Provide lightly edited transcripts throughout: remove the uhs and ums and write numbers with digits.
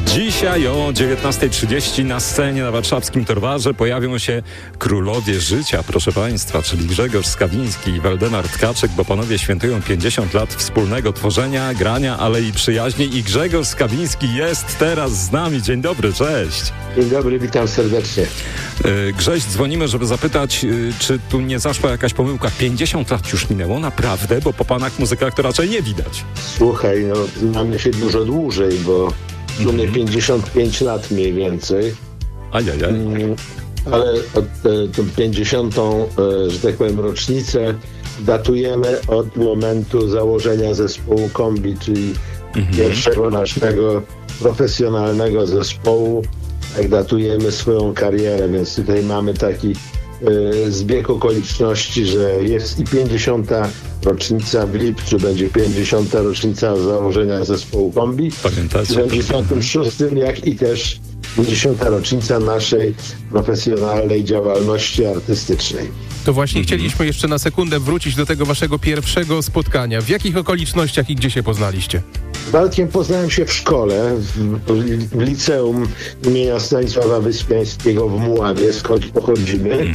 Dzisiaj o 19:30 na scenie na warszawskim Torwarze pojawią się królowie życia, proszę Państwa, czyli Grzegorz Skawiński i Waldemar Tkaczyk, bo panowie świętują 50 lat wspólnego tworzenia, grania, ale i przyjaźni. I Grzegorz Skawiński jest teraz z nami. Dzień dobry, cześć. Dzień dobry, witam serdecznie. Grześ, dzwonimy, żeby zapytać, czy tu nie zaszła jakaś pomyłka. 50 lat już minęło, naprawdę, bo po panach muzykach to raczej nie widać. Słuchaj, mamy się dużo dłużej, bo w sumie 55 lat mniej więcej. Ajajaj. Ale tę 50., że tak powiem, rocznicę datujemy od momentu założenia zespołu Kombi, czyli pierwszego naszego profesjonalnego zespołu, jak datujemy swoją karierę, więc tutaj mamy taki zbieg okoliczności, że jest i 50. rocznica w lipcu, będzie 50. rocznica założenia zespołu Kombi. Pamiętacie? W 76. jak i też 50. rocznica naszej profesjonalnej działalności artystycznej. To właśnie chcieliśmy jeszcze na sekundę wrócić do tego waszego pierwszego spotkania. W jakich okolicznościach i gdzie się poznaliście? Z Waldkiem poznałem się w szkole, w liceum imienia Stanisława Wyspiańskiego w Mławie, skąd pochodzimy.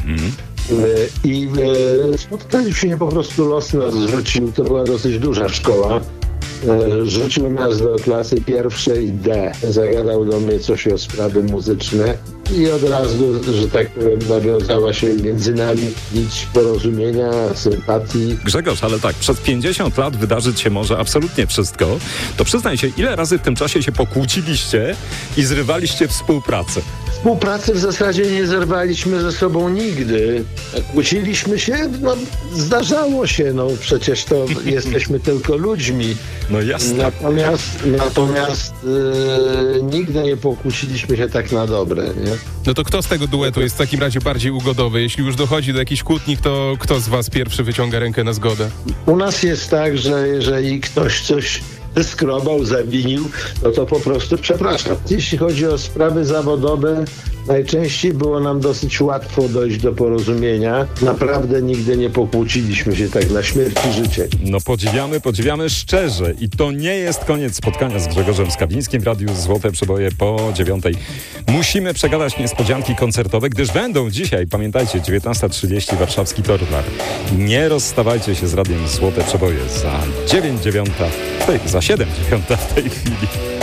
I spotkaliśmy się, po prostu los nas zrzucił. To była dosyć duża szkoła. Rzucił nas do klasy pierwszej D. Zagadał do mnie coś o sprawy muzyczne i od razu, że tak powiem, nawiązała się między nami nić porozumienia, sympatii. Grzegorz, ale tak, przez 50 lat wydarzyć się może absolutnie wszystko. To przyznaj się, ile razy w tym czasie się pokłóciliście i zrywaliście współpracę? Współpracy w zasadzie nie zerwaliśmy ze sobą nigdy. Kłóciliśmy się, zdarzało się, przecież to jesteśmy tylko ludźmi. No jasne. Natomiast nigdy nie pokłóciliśmy się tak na dobre, nie? No to kto z tego duetu jest w takim razie bardziej ugodowy? Jeśli już dochodzi do jakichś kłótni, to kto z was pierwszy wyciąga rękę na zgodę? U nas jest tak, że jeżeli ktoś coś wyskrobał, zawinił, to po prostu przepraszam. Jeśli chodzi o sprawy zawodowe, najczęściej było nam dosyć łatwo dojść do porozumienia. Naprawdę nigdy nie pokłóciliśmy się tak na śmierć i życie. No podziwiamy szczerze. I to nie jest koniec spotkania z Grzegorzem Skawińskim w Radiu Złote Przeboje po 9:00. Musimy przegadać niespodzianki koncertowe, gdyż będą dzisiaj, pamiętajcie, 19:30 warszawski Torwar. Nie rozstawajcie się z Radiem Złote Przeboje za 7:09 w tej chwili.